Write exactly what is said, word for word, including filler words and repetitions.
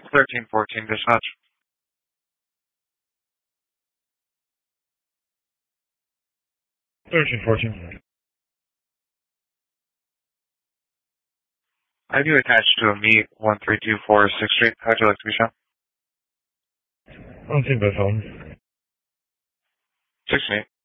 thirteen fourteen dispatch. thirteen fourteen. I do attached to a meet one three two four sixth Street. How'd you like to be shown? On scene by phone. Six eight.